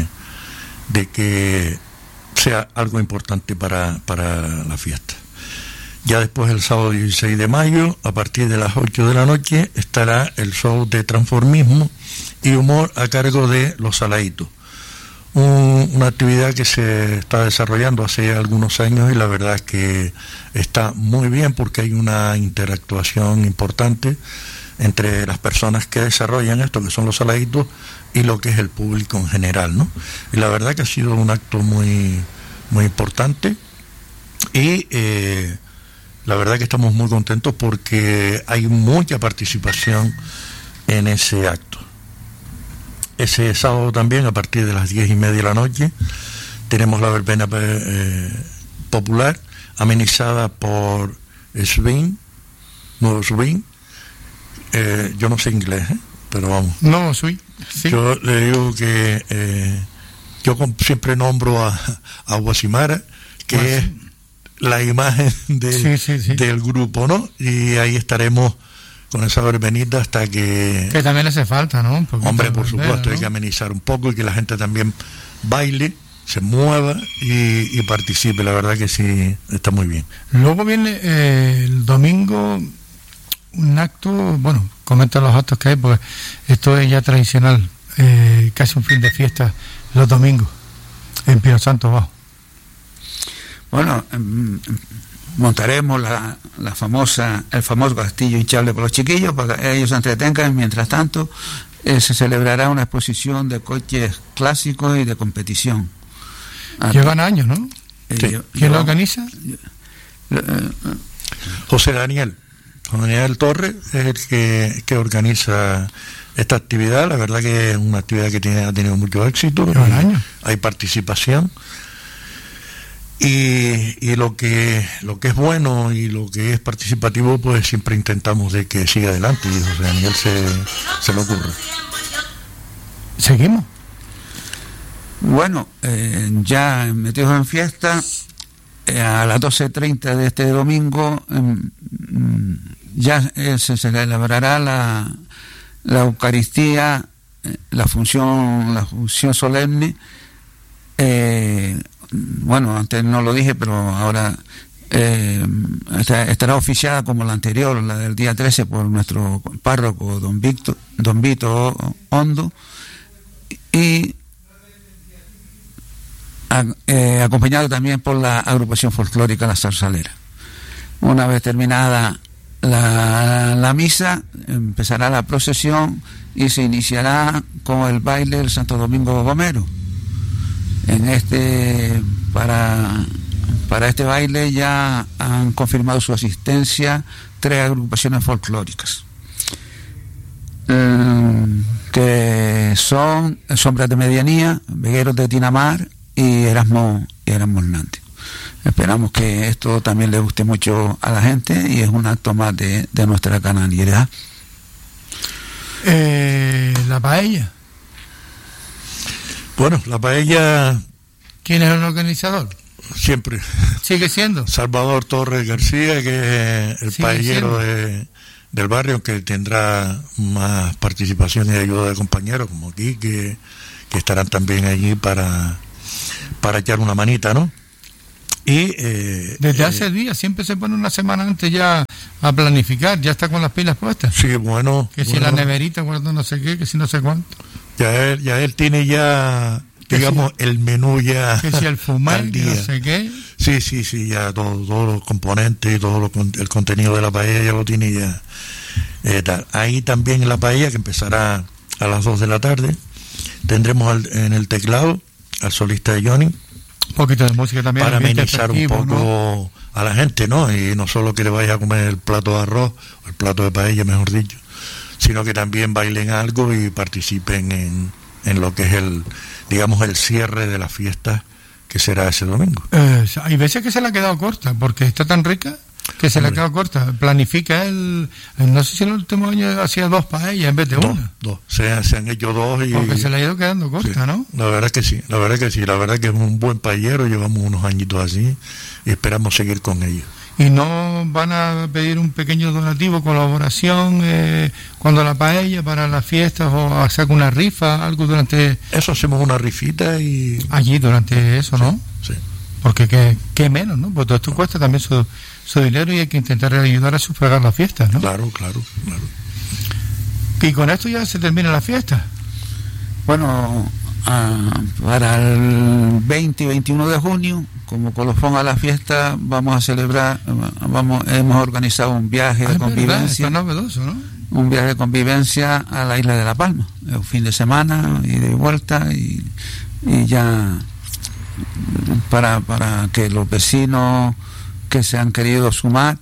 que sea algo importante para la fiesta. Ya después, el sábado 16 de mayo, a partir de las 8 de la noche, estará el show de transformismo y humor a cargo de Los Saladitos. Una actividad que se está desarrollando hace algunos años, y la verdad es que está muy bien, porque hay una interactuación importante entre las personas que desarrollan esto, que son los saladitos, y lo que es el público en general, ¿no? Y la verdad que ha sido un acto muy, muy importante, y la verdad que estamos muy contentos porque hay mucha participación en ese acto. Ese sábado también, a partir de las 10:30 de la noche, tenemos la verbena popular, amenizada por Nuevo Swing. Yo no sé inglés, pero vamos. No, sí. Yo le digo que yo siempre nombro a Guasimara, que es la imagen del grupo, ¿no? Y ahí estaremos con esa verbenita hasta que también hace falta, ¿no? Hombre, por supuesto, ¿no? Hay que amenizar un poco y que la gente también baile, se mueva y participe. La verdad que sí, está muy bien. Luego viene el domingo un acto, bueno, comenta los actos que hay, porque esto es ya tradicional, casi un fin de fiesta los domingos en Pino Santo Bajo. Bueno, montaremos el famoso castillo hinchable por los chiquillos, para que ellos se entretengan. Mientras tanto, se celebrará una exposición de coches clásicos y de competición. Llevan años, ¿no? Sí. ¿Quién lo organiza? José Daniel Torres es el que organiza esta actividad. La verdad que es una actividad que ha tenido mucho éxito. Llevan años. Hay participación. Y lo que es bueno y lo que es participativo, pues siempre intentamos de que siga adelante, y José Daniel se le ocurre. ¿Seguimos? Bueno, ya metidos en fiesta, a las 12:30 de este domingo ya se celebrará la Eucaristía, la función solemne. Bueno, antes no lo dije, pero ahora estará oficiada como la anterior, la del día 13, por nuestro párroco don Vito Hondo, y acompañado también por la agrupación folclórica La Zarzalera. Una vez terminada la misa, empezará la procesión y se iniciará con el baile del Santo Domingo Gomero. Para este baile ya han confirmado su asistencia 3 agrupaciones folclóricas. que son Sombras de Medianía, Vegueros de Tinamar y Erasmo Hernández. Esperamos que esto también le guste mucho a la gente y es un acto más de nuestra canalidad. La paella. Bueno, la paella... ¿Quién es el organizador? Siempre. ¿Sigue siendo? Salvador Torres García, que es el paellero del barrio, aunque tendrá más participación y ayuda de compañeros como aquí, que estarán también allí para echar una manita, ¿no? Y desde hace días, siempre se pone una semana antes ya a planificar, ya está con las pilas puestas. Sí, bueno. Que si la neverita guarda no sé qué, que si no sé cuánto. Ya él tiene ya, digamos, el menú ya que si el fumar, al día. No sé qué. Sí, ya todos los componentes y todo el contenido de la paella ya lo tiene ya. Ahí también en la paella, que empezará a las 2 de la tarde, tendremos en el teclado al solista de Johnny. Un poquito de música también. Para amenizar un poco, ¿no?, a la gente, ¿no? Y no solo que le vaya a comer el plato de arroz, o el plato de paella, mejor dicho, sino que también bailen algo y participen en lo que es el cierre de la fiesta que será ese domingo. Hay veces que se le ha quedado corta, porque está tan rica que se le ha quedado corta. Planifica no sé si el último año hacía 2 paellas en vez de una. Dos. Se han hecho 2 y... Porque se le ha ido quedando corta, sí, ¿no? La verdad que sí. La verdad que es un buen paellero, llevamos unos añitos así y esperamos seguir con ellos. ¿Y no van a pedir un pequeño donativo, colaboración, cuando la paella para las fiestas, o hacer una rifa, algo durante... Eso, hacemos una rifita y... Allí durante eso, ¿no? Sí. Porque qué menos, ¿no? Porque todo esto cuesta también su dinero y hay que intentar ayudar a sufragar las fiestas, ¿no? Claro. Y con esto ya se termina la fiesta. Bueno, para el 20 y 21 de junio, como colofón a la fiesta, vamos a celebrar, hemos organizado un viaje de convivencia. Es novedoso, ¿no? Un viaje de convivencia a la isla de La Palma, un fin de semana y de vuelta y ya para que los vecinos que se han querido sumar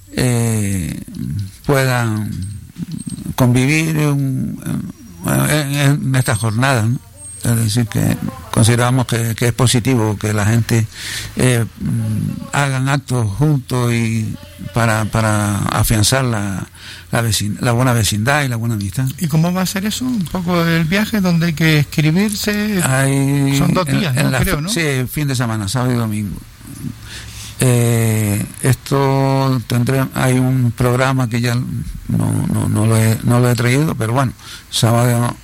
puedan convivir en esta jornada, ¿no? Es decir, que consideramos que es positivo que la gente hagan actos juntos y para afianzar la buena vecindad y la buena amistad. ¿Y cómo va a ser eso? Un poco el viaje donde hay que inscribirse. Son 2 días, creo, ¿no? Sí, fin de semana, sábado y domingo. Hay un programa que ya no lo he traído, pero bueno, sábado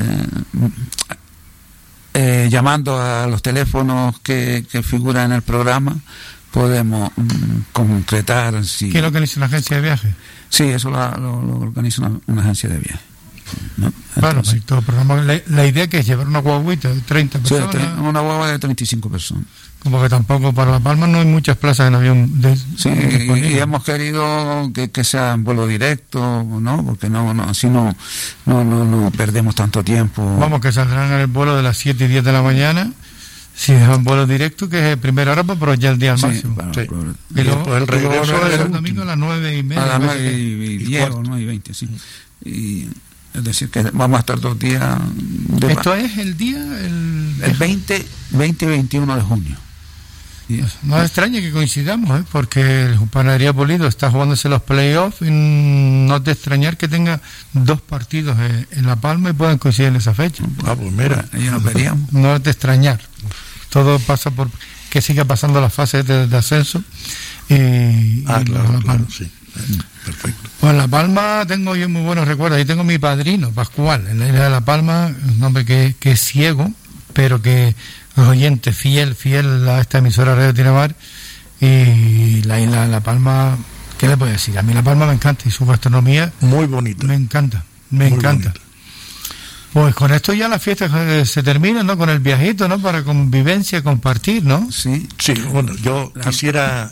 llamando a los teléfonos que figuran en el programa podemos concretar si... ¿Quién organiza una agencia de viaje? Sí, eso lo organiza una agencia de viaje, ¿no? Claro, todo programa, la idea que es llevar una guaguita de 30 personas. Sí, una guagua de 35 personas. Como que tampoco para La Palma no hay muchas plazas en avión. Sí, y hemos querido que sea en vuelo directo, ¿no? Porque así no perdemos tanto tiempo. Vamos, que saldrán en el vuelo de las 7 y 10 de la mañana. Si dejan vuelo directo, que es primera hora, pues aprovechar el día al máximo. Y luego el regreso es el domingo a las 9:30. A las 9:10 o 9:20, sí. Y es decir, que vamos a estar 2 días... ¿Esto es el día? El 20 y 21 de junio. No es extraño que coincidamos, porque el Panadería Pulido está jugándose los playoffs y no es de extrañar que tenga 2 partidos en La Palma y puedan coincidir en esa fecha. Pues mira, ahí nos veríamos. No es de extrañar. Todo pasa por que siga pasando las fases de ascenso. Claro, sí. Perfecto. Pues en La Palma tengo yo muy buenos recuerdos. Ahí tengo mi padrino, Pascual, en la isla de La Palma, un hombre que es ciego, pero que es oyente fiel a esta emisora Radio Tinamar. Y la isla de La Palma, ¿qué le puedo decir? A mí La Palma me encanta y su gastronomía muy bonita. Me encanta. Bonita. Pues con esto ya la fiesta se termina, ¿no? Con el viajito, ¿no? Para convivencia, compartir, ¿no? Sí. Bueno, yo quisiera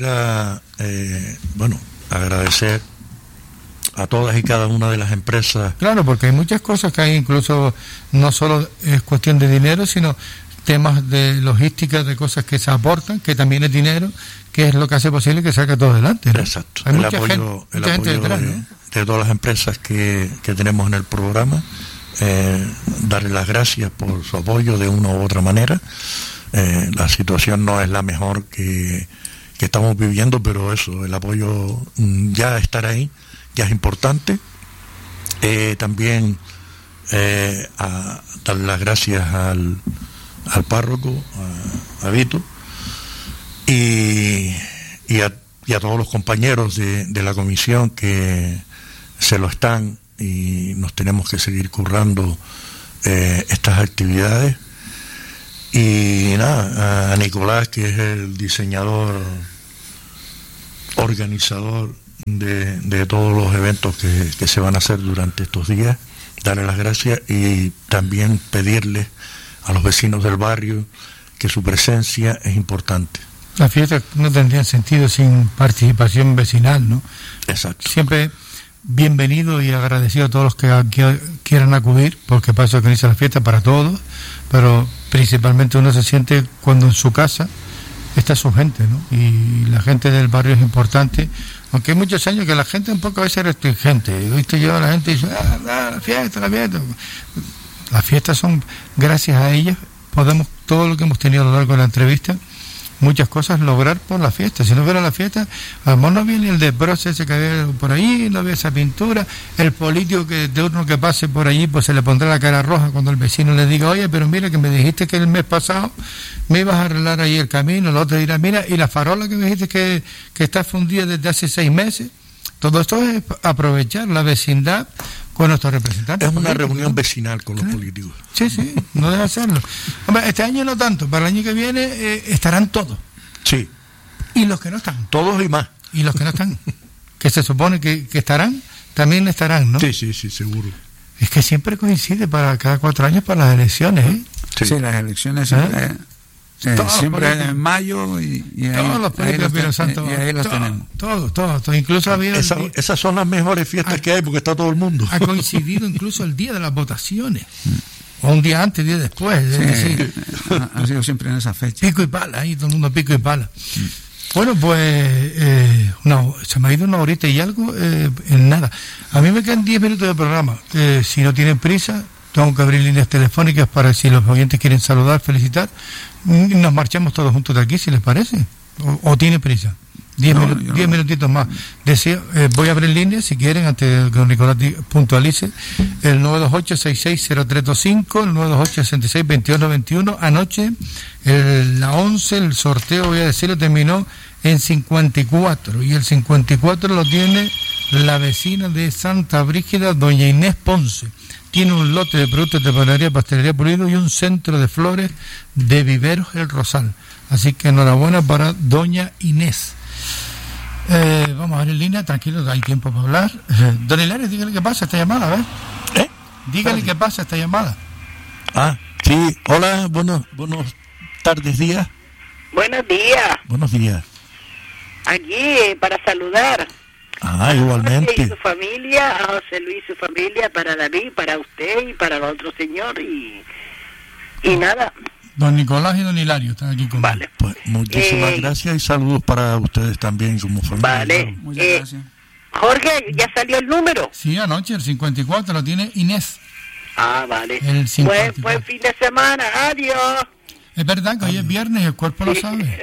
agradecer a todas y cada una de las empresas. Claro, porque hay muchas cosas que hay, incluso no solo es cuestión de dinero, sino temas de logística, de cosas que se aportan, que también es dinero, que es lo que hace posible que salga todo adelante, ¿no? Exacto. Hay mucha gente detrás, ¿no? todas las empresas que tenemos en el programa, darle las gracias por su apoyo de una u otra manera. La situación no es la mejor que estamos viviendo, pero eso, el apoyo, ya estar ahí, ya es importante. También a darle las gracias al párroco, a Vito, y a todos los compañeros de la comisión que se lo están, y nos tenemos que seguir currando estas actividades. Y nada, a Nicolás, que es el diseñador, organizador de todos los eventos que se van a hacer durante estos días, darle las gracias y también pedirle a los vecinos del barrio que su presencia es importante. Las fiestas no tendrían sentido sin participación vecinal, ¿no? Exacto. Siempre bienvenido y agradecido a todos los que quieran acudir, porque para eso organiza la fiesta, para todos, pero principalmente uno se siente cuando en su casa está su gente, ¿no? Y la gente del barrio es importante, aunque hay muchos años que la gente un poco a veces es restringente. ¿Viste? Yo, la gente dice, la fiesta. Las fiestas son, gracias a ellas, podemos, todo lo que hemos tenido a lo largo de la entrevista, muchas cosas lograr por la fiesta. Si no fuera la fiesta, a lo mejor no viene el desbroce ese que había por ahí, no había esa pintura, el político de uno que pase por allí, pues se le pondrá la cara roja cuando el vecino le diga, oye, pero mira que me dijiste que el mes pasado me ibas a arreglar ahí el camino. El otro dirá, mira, y la farola que me dijiste que está fundida desde hace 6 meses. Todo esto es aprovechar la vecindad con nuestros representantes. Es una políticos, reunión ¿no? vecinal con los políticos. Sí, no debe hacerlo. Hombre, este año no tanto, para el año que viene estarán todos. Sí. Y los que no están. Todos y más. Y los que no están, que se supone que estarán, también estarán, ¿no? Sí, seguro. Es que siempre coincide para cada 4 años para las elecciones, ¿eh? Sí, las elecciones siempre en mayo y todos los políticos de Santo, y ahí los tenemos. Todos. Incluso había esas son las mejores fiestas que hay, porque está todo el mundo. Ha coincidido incluso el día de las votaciones. O un día antes, día después. Sí, es decir, ha sido siempre en esa fecha. Pico y pala, ahí todo el mundo pico y pala. Bueno, pues se me ha ido 1 horita y algo en nada. A mí me quedan 10 minutos de programa. Si no tienen prisa, tengo que abrir líneas telefónicas para si los oyentes quieren saludar, felicitar. Nos marchamos todos juntos de aquí, si les parece. ¿O tiene prisa? 10 minutitos más. Voy a abrir líneas, si quieren, antes de que Nicolás puntualice. El 928-660325, el 928-662191. Anoche, la 11, el sorteo, voy a decirlo, terminó en 54. Y el 54 lo tiene la vecina de Santa Brígida, doña Inés Ponce. Tiene un lote de productos de panadería, pastelería Pulido y un centro de flores de Viveros El Rosal. Así que enhorabuena para doña Inés. Vamos a ver en línea, tranquilo, hay tiempo para hablar. Don Hilario, dígale qué pasa esta llamada, a ver. Dígale qué pasa esta llamada. Sí, hola, buenos tardes, días. Buenos días. Buenos días. Aquí para saludar. Igualmente. Y su familia, a José Luis y su familia, para David, para usted y para el otro señor y nada. Don Nicolás y don Hilario están aquí conmigo. Vale. Pues muchísimas gracias y saludos para ustedes también como familia. Vale. Muchas gracias. Jorge, ¿ya salió el número? Sí, anoche el 54 lo tiene Inés. Vale. El 54. Buen fin de semana. Adiós. Es verdad que hoy es viernes y el cuerpo lo sabe.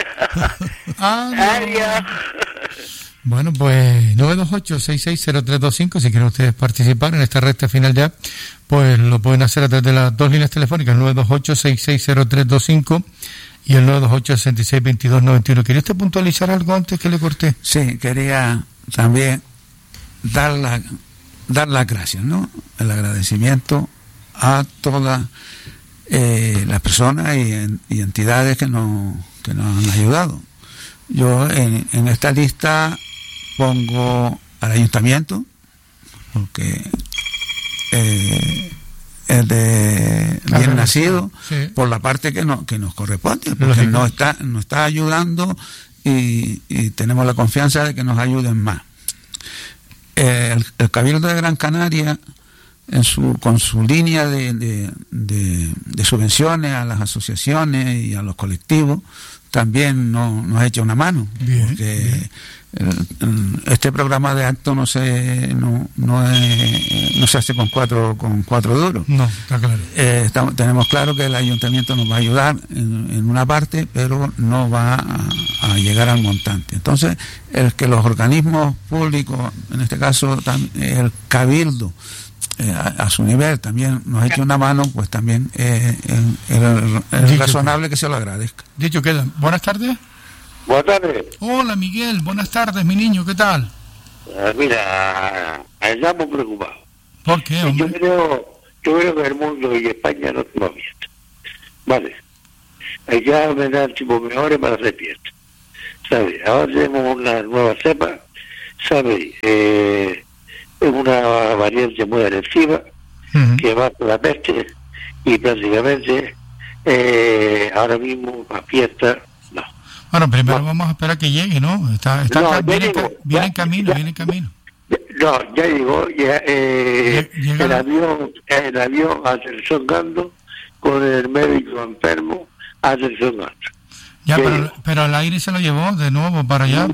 Adiós. Bueno, pues 928-660325, si quieren ustedes participar en esta recta final ya, pues lo pueden hacer a través de las 2 líneas telefónicas, 928-660325 y el 928-662291. ¿Quería usted puntualizar algo antes que le corté? Sí, quería también dar las gracias, ¿no? El agradecimiento a todas las personas y entidades que nos han ayudado. Yo en esta lista pongo al ayuntamiento, porque es de bien nacido, sí, por la parte que nos corresponde, porque nos está ayudando y tenemos la confianza de que nos ayuden más. El Cabildo de Gran Canaria, con su línea de subvenciones a las asociaciones y a los colectivos, también nos echa una mano. Bien, Porque este programa de acto no se hace con cuatro duros. No, está claro. Tenemos claro que el ayuntamiento nos va a ayudar en una parte, pero no va a llegar al montante. Entonces, el que los organismos públicos, en este caso el Cabildo, a su nivel también nos eche una mano, pues también es razonable que se lo agradezca. Dicho queda. Buenas tardes. Buenas tardes. Hola, Miguel. Buenas tardes, mi niño. ¿Qué tal? Mira, estamos preocupados. ¿Por qué, Yo hombre? creo que el mundo y España no se va fiesta. Vale. Allá me dan tipo mejores para hacer fiesta. ¿Sabes? Ahora tenemos una nueva cepa. ¿Sabes? Es una variante muy agresiva que va por la peste y prácticamente ahora mismo para fiesta no. Bueno, primero vamos a esperar que llegue, ¿no? Viene en camino. No, ya llegó, Llega. el avión aterrizando con el médico enfermo aterrizando. Ya, pero el aire se lo llevó de nuevo para allá.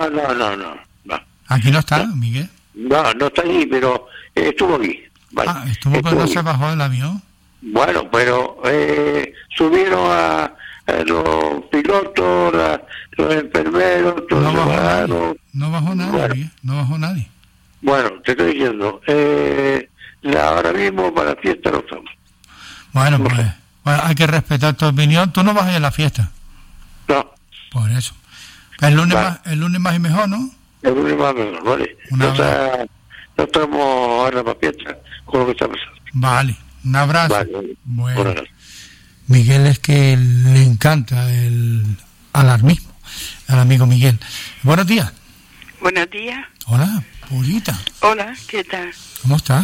No. Aquí no está, Miguel. No está allí, pero estuvo aquí. Vale. Estuvo, pero no se bajó del avión. Bueno, pero subieron a los pilotos, los enfermeros, todos No se bajó bajaron. No bajó nadie, Bueno. Miguel. No bajó nadie. Bueno, te estoy diciendo, ahora mismo para la fiesta no estamos. Bueno, pues hay que respetar tu opinión. Tú no vas a ir a la fiesta. No, Por eso. El lunes, Vale. el lunes más y mejor, ¿no? el lunes más o menos, ¿vale? Una No estamos ahora para fiesta con lo que está pasando. Vale. Un abrazo. Vale. Bueno. Buenas noches. Miguel es que le encanta el alarmismo, al amigo Miguel. Buenos días. Buenos días. Hola, Purita. Hola, ¿qué tal? ¿Cómo estás?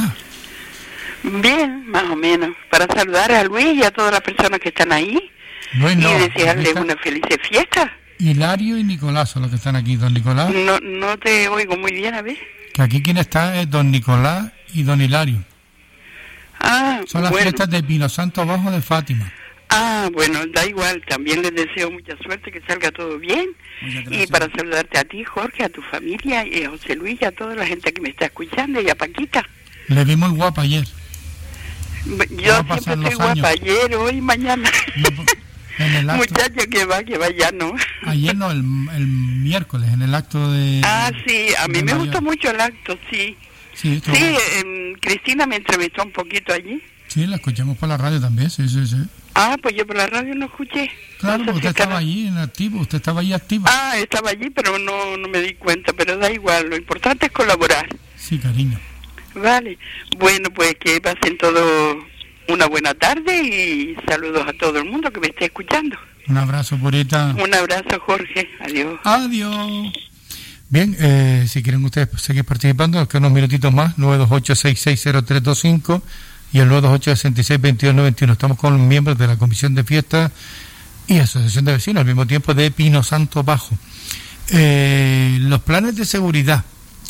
Bien, más o menos. Para saludar a Luis y a todas las personas que están ahí Luis no. y desearles Está una feliz fiesta. Hilario y Nicolás son los que están aquí. Don Nicolás, No te oigo muy bien, a ver. que aquí quien está es don Nicolás y don Hilario. Ah, Son las bueno. fiestas de Pino Santo Abajo de Fátima. Ah, bueno, da igual. También les deseo mucha suerte, que salga todo bien. Y para saludarte a ti, Jorge, a tu familia, y a José Luis, y a toda la gente que me está escuchando, y a Paquita. Le vi muy guapa ayer. Yo Va a pasar siempre estoy los guapa, años. ayer, hoy, mañana. En el acto, Muchacho, que va ya no. ayer no, el miércoles, en el acto de... Ah, sí, a mí de me María. gustó mucho el acto, sí. Sí, estuvo- Sí, Cristina me entrevistó un poquito allí. sí, la escuchamos por la radio también, sí. Ah, pues yo por la radio no escuché. Claro, No sé porque si usted estaba estará- allí en activo, usted estaba allí activa. Ah, estaba allí, pero no me di cuenta, pero da igual, lo importante es colaborar. Sí, cariño. Vale, bueno, pues que pasen todos una buena tarde y saludos a todo el mundo que me esté escuchando. Un abrazo, Purita. Un abrazo, Jorge, adiós. Adiós. Bien, si quieren ustedes seguir participando, que unos minutitos más, 928-660325 y el 928-662291. Estamos con los miembros de la Comisión de Fiestas y Asociación de Vecinos, al mismo tiempo de Pino Santo Bajo. Los planes de seguridad.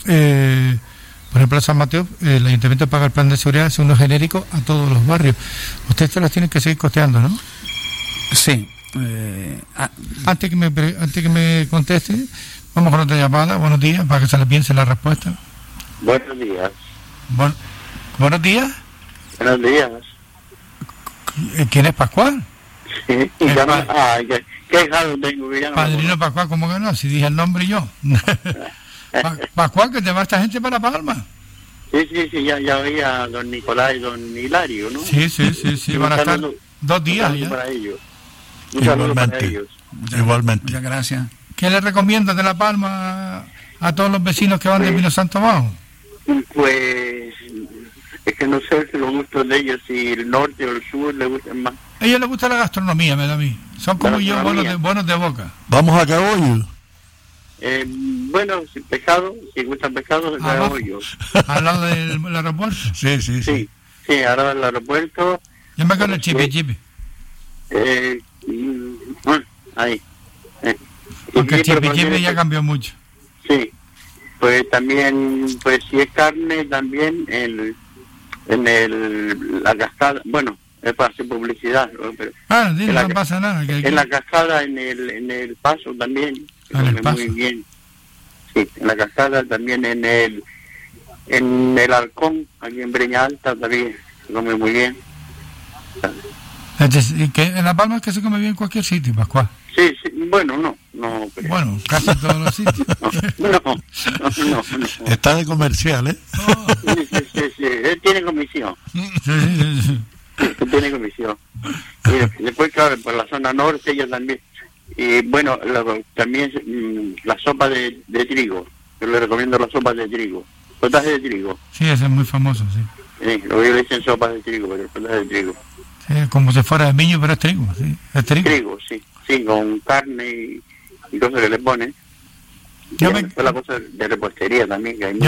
Por ejemplo, en San Mateo, el Ayuntamiento paga el plan de seguridad, es uno genérico a todos los barrios. Ustedes se los tienen que seguir costeando, ¿no? Sí. Antes que me conteste, vamos con otra llamada. Buenos días, para que se le piense la respuesta. Buenos días. Buenos días. Buenos días. ¿Quién es Pascual? Sí, y El llama, pa- ¿qué hijado tengo? Que ya no me Padrino acuerdo. Pascual, ¿cómo que no? Si dije el nombre yo. Pascual, que te va esta gente para Palma. Sí, ya veía a don Nicolás y don Hilario, ¿no? Sí, Un van a estar saludo- 2 un días saludo ya. para ellos. Un saludo para Igualmente. ellos. Igualmente. Muchas gracias. ¿Qué le recomiendas de La Palma a todos los vecinos que van de Pino Santo Bajo? Pues es que no sé si los gustos de ellos, si el norte o el sur les gustan más. A ellos les gusta la gastronomía, me da a mí. Son como La yo, gastronomía. buenos de boca. Vamos a Cabollo. Bueno, si pescado, si gustan pescado, se Abajo. hago yo. Al lado del aeropuerto. Sí. Sí, ahora en el aeropuerto. Yo me acuerdo el chipi. Ahí. Porque el Sí, pero chipi también- ya cambió mucho. Sí, pues también, pues si es carne, también la cascada, bueno, es para hacer publicidad, ¿no? Pero dile, no pasa nada. Que en la cascada, en el Paso también, en el Paso. muy bien. Sí, en la cascada también, en el Halcón, aquí en Breña Alta también se come muy bien. Y que en La Palma es que se come bien en cualquier sitio, Pascual. Sí, bueno, no. Pero... Bueno, casi todos los sitios. No. Está de comercial, ¿eh? Sí, él tiene comisión. Sí. Tiene comisión. Y después, claro, por la zona norte ella también. Y bueno, también la sopa de trigo. Yo le recomiendo la sopa de trigo. Potaje de trigo. Sí, ese es muy famoso, sí. Sí, lo que le dicen sopa de trigo, pero potaje de trigo. Sí, como si fuera de miño, pero es trigo, sí. Es trigo. Trigo, sí, con carne y cosas que le ponen. Y después la cosa de repostería también, que hay